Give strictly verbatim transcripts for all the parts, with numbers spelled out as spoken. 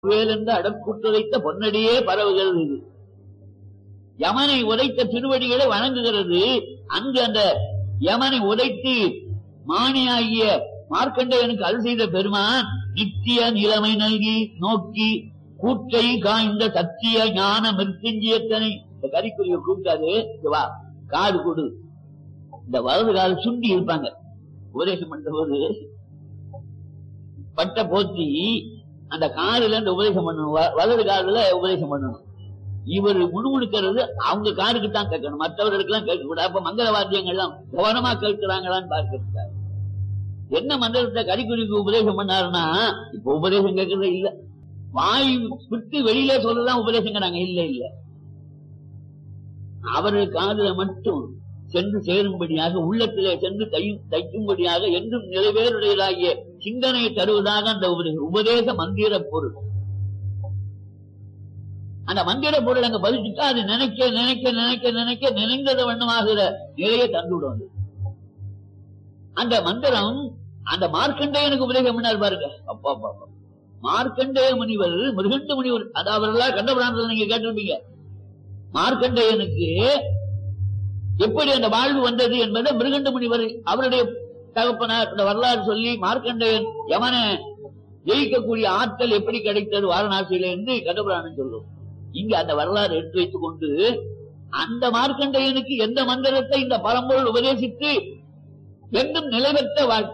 வேலென்று அடக்குட்டுரைத்த பொன்னடியே பரவுகிறது. இது யமனை உதைத்த திருவடிகளை வணங்குகிறது. அங்கு அந்த யமனை உதைத்து மாணியாகிய மார்க்கண்டேயனுக்கு அருள் செய்த பெருமான் நித்திய நிலைமை நல்கி நோக்கி கூற்றை காய்ந்த சத்திய ஞான மிருத்யுஞ்சயத்தனை இந்த கரிக்குரிய கூப்பிட்டாரு. வா காது கொடு. இந்த வலது காது சுண்டி இருப்பாங்க. உபதேசம் பண்ற போது பட்ட போத்தி அந்த காதுல இந்த உபதேசம் பண்ணணும். வலது காதுல உபதேசம் பண்ணணும். இவர் முணுமுணுக்கிறது அவங்க காதுக்கு தான் கேட்கணும், மற்றவர்களுக்கு எல்லாம் கேட்க கூடாது. அப்ப மங்கள வாத்தியங்கள்லாம் கவனமா கேட்கிறாங்களான்னு பார்க்கிறார். என்ன மந்திரத்தை கரிக்குறிக்கு உபதேசம் பண்ணாருன்னா, இப்ப உபதேசம் கேட்கறதே இல்ல, வாய் விட்டு வெளியில சொல்லலாம் உபதேசங்கிறாங்க. இல்ல இல்ல அவர்கள் காதுல மட்டும் சென்று சேரும்படியாக, உள்ளத்திலே சென்று தைக்கும்படியாக என்றும் நிறைவேறுடையதாகிய சிந்தனையை தருவதாக அந்த உபதேசம் உபதேச மந்திர பொருள். அந்த மந்திர பொருள் அங்க பதிச்சுட்டா அது நினைக்க நினைக்க நினைக்க நினைக்க நினைந்தத வண்ணமாகிற நிலையை தந்துவிடும். அந்த மந்திரம் அந்த மார்க்கண்டேயனுக்கு உபதேசம் பண்ணார் பாருங்க. அப்பா பாப்பா மார்க்கண்டேய முனிவர் மிருகண்ட முனிவர், அதாவது கண்டபுராணத்தை நீங்க கேட்டிருப்பீங்க. மார்க்கண்டேயனுக்கு எப்படி அந்த வாழ்வு வந்தது என்பதை மிருகண்ட முனிவர் அவருடைய தகப்பனார் இந்த வரலாறு சொல்லி, மார்க்கண்டேயன் யமனை ஜெயிக்கக்கூடிய ஆற்றல் எப்படி கிடைத்தது வாரணாசியில என்று கண்டபுராணம் சொல்லும். இங்க அந்த வரலாறு எடுத்து வைத்துக் கொண்டு அந்த மார்க்கண்டேயனுக்கு எந்த மந்திரத்தை இந்த பரம்பொருள் உபதேசித்து என்றும் நிலைபெற்ற வாழ்க்கை,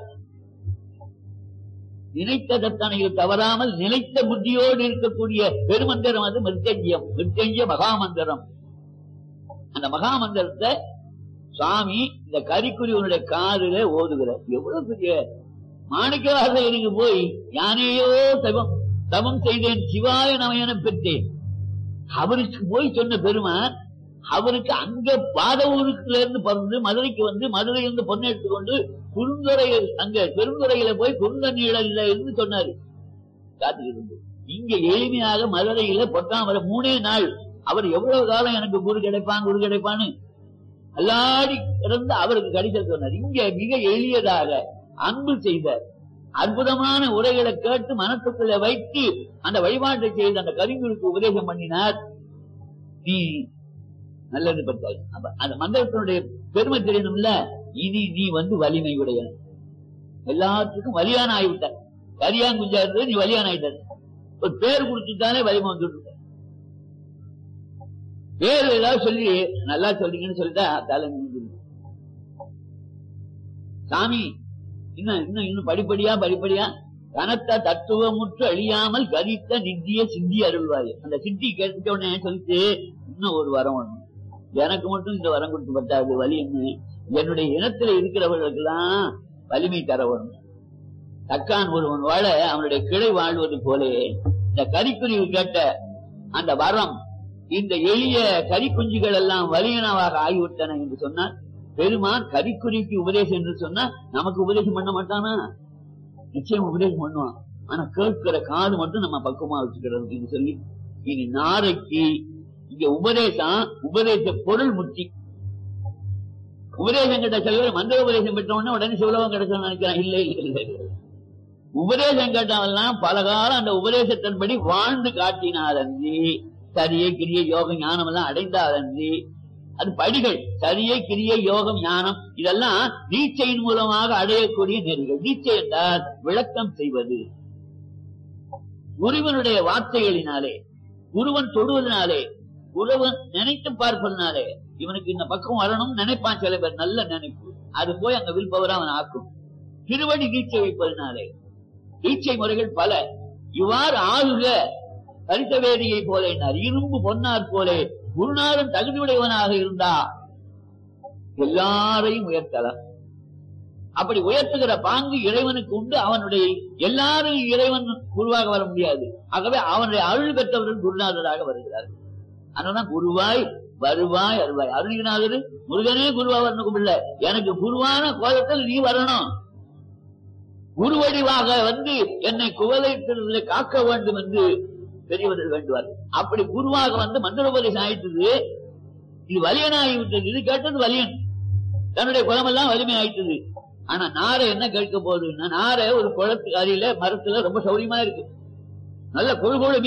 நினைத்த தத்தனையில் தவறாமல் நினைத்த புத்தியோடு இருக்கக்கூடிய பெருமந்திரம் அது மிருத்யஞ்சயம், மிருத்யஞ்சய மகாமந்திரம். அந்த மகாமந்திரத்தை சுவாமி இந்த கரிக்குரியவனுடைய காதில ஓதுகிறார். எவ்வளவு பெரிய மாணிக்கவாசகருக்கு போய் யானையோ தவம் தவம் செய்தேன் சிவாய நமையன பெற்றேன் அவருக்கு போய் சொன்ன பெருமான், அவருக்கு அங்க பாத ஊருக்குல இருந்து பறந்து மதுரைக்கு வந்து மதுரையிலிருந்து பொண்ணு எடுத்துக்கொண்டு குறுந்துறை அங்க பெருந்துறையில போய் குறுந்தண்ணீழல்ல இருந்து சொன்னாரு. காத்துக்கிட்டு இங்க எளிமையாக மதுரையில பொட்டாமர மூணே நாள் அவர் எவ்வளவு காலம் எனக்கு குரு கிடைப்பான் குரு கிடைப்பான்னு அல்லாடி இருந்து அவருக்கு கிடைக்க சொன்னார். இங்க மிக எளியதாக அன்பு செய்த அற்புதமான உரைகளை கேட்டு மனத்துக்குள்ள வைத்து அந்த வழிபாட்டை செய்து அந்த கரிங்குருக்கு உபதேசம் பண்ணினார். நீ நல்லது பட்டாய். அந்த மந்திரத்தினுடைய பெருமை தெரியணும்ல. இனி நீ வந்து வலிமை உடைய எல்லாத்துக்கும் வலியான ஆகிவிட்ட. கரியான் குஞ்சா இருந்தது, நீ வலியான ஆயிட்ட. ஒரு பேர் கொடுத்துட்டாலே வலிமை வந்துட்டு பேர் ஏதாவது சொல்லி நல்லா சொல்றீங்கன்னு சொல்லிட்டா தலை சாமி இன்னும் இன்னும் இன்னும் படிப்படியா படிப்படியா கனத்த தத்துவமுற்று அழியாமல் கரித்த நித்திய சித்தி அருள்வாய். அந்த சித்தி கேட்ட உடனே சொல்லிட்டு இன்னும் ஒரு வரம் ஒண்ணு, எனக்கு மட்டும் இந்த வரம் கொடுத்து பட்டாது வலி என்ன, என்னுடைய இனத்துல இருக்கிறவர்களுக்கு எல்லாம் வலிமை தர வரும். தக்கான் ஒருவன் வாழ அவனுடைய கிளை வாழ்வது போலே இந்த கரிக்குருவி கேட்ட அந்த வரம் இந்த எளிய கரிக்குஞ்சுகள் எல்லாம் வலியனவாக ஆகிவிட்டன என்று சொன்னார் பெருமான். கரிக்குறிக்கு உபதேசம் என்று சொன்னா நமக்கு உபதேசம் பண்ண மாட்டானா? நிச்சயம் உபதேசம் பண்ணுவான். ஆனா கேட்கிற காது மட்டும் நம்ம பக்குவமா வச்சுக்கிறது சொல்லி இனி நாளைக்கு இங்க உபதேசம் உபதேச பொருள் முத்தி. உபதேசம் கேட்ட சிலவர் மந்திர உபதேசம் பெற்ற உடனே உடனே சிவலோகம் கிடைச்சோம்னு நினைக்கிறான். இல்லை இல்லை உபதேசம் கேட்டவெல்லாம் பல காலம் அந்த உபதேசத்தின்படி வாழ்ந்து காட்டினாலன்றி சரியை கிரிய யோகம் ஞானம் எல்லாம் அடைந்தாலன்றி அது படிகள். சரியை கிரிய யோகம் ஞானம் இதெல்லாம் நீச்சையின் மூலமாக அடையக்கூடிய நெறிகள். நீச்சை என்றால் விளக்கம் செய்வது. குருவனுடைய வார்த்தைகளினாலே, குருவன் தொடுவதனாலே, குருவன் நினைத்து பார்ப்பதனாலே இவனுக்கு இந்த பக்கம் வரணும் நினைப்பான். சில பேர் நல்ல நினைப்பு, அது போய் அங்க வில்பவரா அவன் ஆக்கும். திருவடி நீச்சை வைப்பதனாலே நீச்சை முறைகள் பல. இவ்வாறு ஆளுக கரிசவேதியை போல இரும்பு பொன்னார் போலே குருநாதன் தகுதியுடையவனாக இருந்தா எல்லாரையும் உயர்த்தலாம். அப்படி உயர்த்துகிற பாங்கு இறைவனுக்கு உண்டு. அவனுடைய எல்லாரும் இறைவன் குருவாக வர முடியாது. ஆகவே அவனுடைய அருள் பெற்றவர்கள் குருநாதராக வருகிறார்கள். அதனால்தான் குருவாய் வருவாய் அருவாய். அருள்நாதர் முருகனே குருவா வரணும் இல்ல, எனக்கு குருவான கோலத்தில் நீ வரணும். குருவடிவாக வந்து என்னை குவலைத்திலே காக்க வேண்டும் என்று பெரியவர்கள் வேண்டுவார்கள். அப்படி குருவாக வந்து மந்திரோபதேசம் ஆயிட்டது. இது வலியனாகி விட்டது. இது கேட்டது வலியன், தன்னுடைய குலமெல்லாம் வலிமை ஆயிட்டது. ஆனா நாரை என்ன கேட்க போகுதுன்னா, நாரை ஒரு குளத்துக்கு அருகில மரத்துல ரொம்ப சௌரியமா இருக்கு. நல்ல கொழு கொழு